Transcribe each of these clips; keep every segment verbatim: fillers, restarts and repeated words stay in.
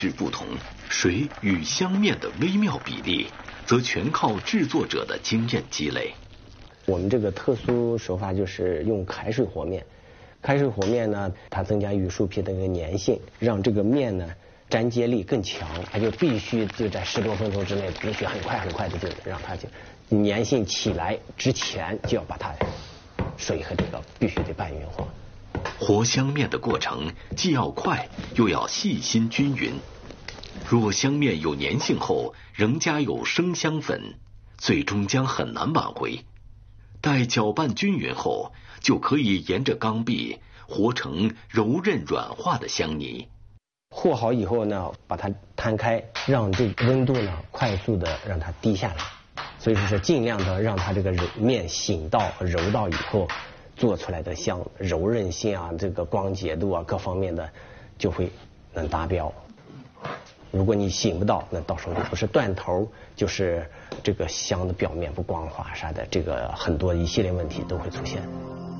质不同，水与香面的微妙比例，则全靠制作者的经验积累。 我们这个特殊手法就是用开水和面，开水和面呢，它增加玉树皮的一个粘性，让这个面呢粘接力更强，它就必须就在十多分钟之内，必须很快很快的就让它就粘性起来之前，就要把它水和这个必须得拌匀化。 和香面的过程既要快，又要细心均匀。若香面有粘性后仍加有生香粉，最终将很难挽回。待搅拌均匀后，就可以沿着缸壁和成柔韧软化的香泥。 和好以后呢，把它摊开，让这个温度呢快速的让它低下来。所以说是尽量的让它这个面醒到柔到以后，做出来的香柔韧性啊，这个光洁度啊各方面的就会能达标。如果你醒不到，那到时候就不是断头，就是这个香的表面不光滑啥的，这个很多一系列问题都会出现。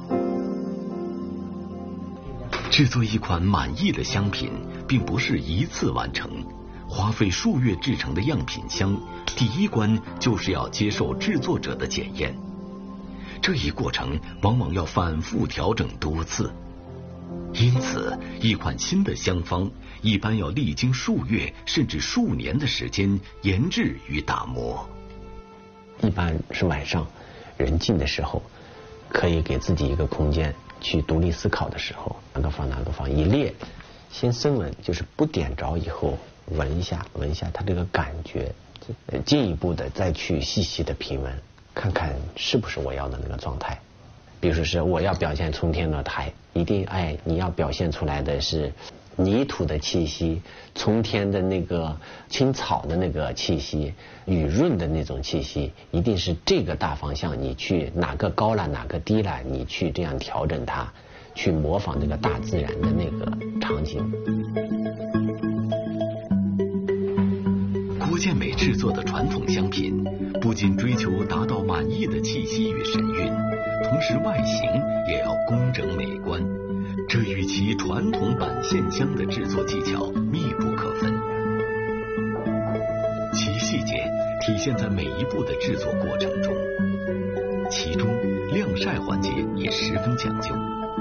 制作一款满意的香品，并不是一次完成，花费数月制成的样品香，第一关就是要接受制作者的检验。这一过程往往要反复调整多次，因此一款新的香方一般要历经数月甚至数年的时间研制与打磨。 一般是晚上人静的时候，可以给自己一个空间去独立思考的时候，哪个放哪个放一列，先深闻，就是不点着以后闻一下，闻一下它这个感觉，进一步的再去细细的品闻，看看是不是我要的那个状态。比如说是我要表现冲天落台，一定哎你要表现出来的是泥土的气息，冲天的那个青草的那个气息，雨润的那种气息，一定是这个大方向，你去哪个高了哪个低了，你去这样调整它，去模仿这个大自然的那个场景。 郭建美制作的传统香品，不仅追求达到满意的气息与神韵，同时外形也要工整美观，这与其传统板线香的制作技巧密不可分。其细节体现在每一步的制作过程中，其中晾晒环节也十分讲究。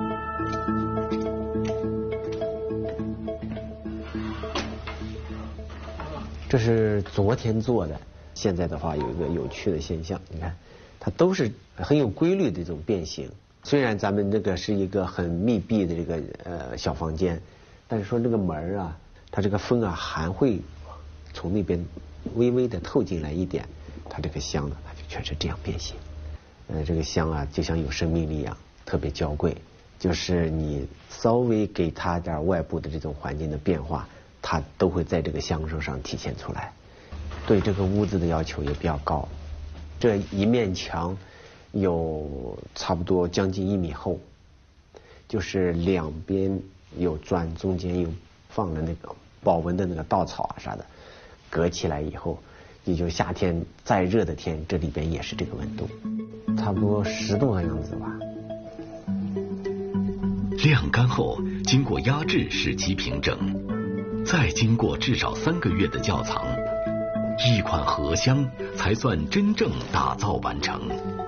这是昨天做的，现在的话有一个有趣的现象，你看它都是很有规律的这种变形。虽然咱们这个是一个很密闭的这个呃小房间，但是说这个门啊，它这个风啊还会从那边微微的透进来一点，它这个香呢它就全是这样变形。呃这个香啊就像有生命力一样，特别娇贵，就是你稍微给它点外部的这种环境的变化，它都会在这个香声上体现出来。对这个屋子的要求也比较高，这一面墙有差不多将近一米厚，就是两边有砖，中间有放了那个保温的那个稻草啊啥的，隔起来以后，也就夏天再热的天，这里边也是这个温度，差不多十度的样子吧。 晾干后，经过压制使其平整，再经过至少三个月的窖藏，一款荷香才算真正打造完成。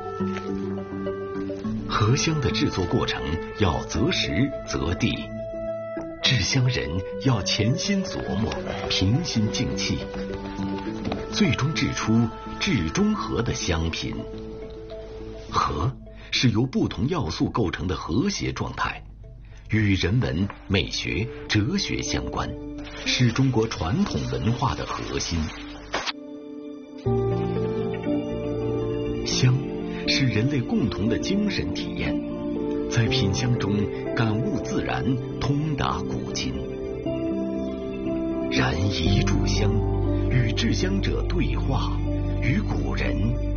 荷香的制作过程要择时择地，制香人要潜心琢磨，平心静气，最终制出至中和的香品。和是由不同要素构成的和谐状态，与人文、美学、哲学相关，是中国传统文化的核心。香是人类共同的精神体验，在品香中感悟自然，通达古今。燃一炷香，与制香者对话，与古人